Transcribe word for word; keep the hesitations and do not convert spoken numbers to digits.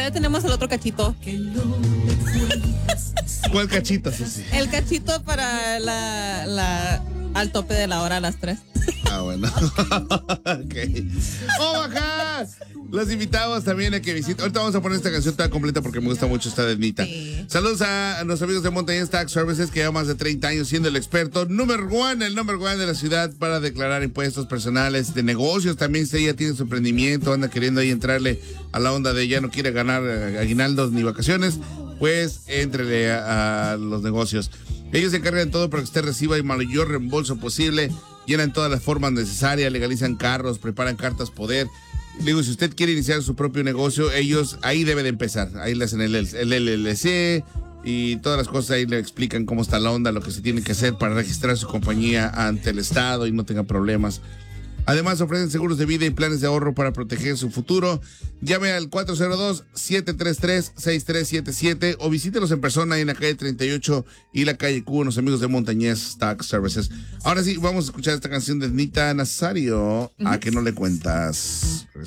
todavía tenemos el otro cachito. ¿Cuál cachito, Susi? El cachito para la, la al tope de la hora a las tres. Ah, bueno. Ok. ¡Oh, acá! Los invitamos también a que visiten. Ahorita vamos a poner esta canción toda completa porque me gusta mucho esta de Nita. Sí. Saludos a, a nuestros amigos de Montañez Tax Services, que lleva más de treinta años siendo el experto number one, el number one de la ciudad para declarar impuestos personales de negocios. También si ella tiene su emprendimiento, anda queriendo ahí entrarle a la onda de ya no quiere ganar aguinaldos ni vacaciones, pues éntrele a, a los negocios. Ellos se encargan de todo para que usted reciba el mayor reembolso posible. Llenan todas las formas necesarias, legalizan carros, preparan cartas poder. Le digo, si usted quiere iniciar su propio negocio, ellos ahí debe de empezar. Ahí le hacen el, el L L C y todas las cosas. Ahí le explican cómo está la onda, lo que se tiene que hacer para registrar su compañía ante el Estado y no tenga problemas. Además, ofrecen seguros de vida y planes de ahorro para proteger su futuro. Llame al cuatro cero dos, siete tres tres, seis tres siete siete o visítelos en persona en la calle treinta y ocho y la calle Q, los amigos de Montañez Tax Services. Ahora sí, vamos a escuchar esta canción de Nita Nazario, uh-huh. A que no le cuentas.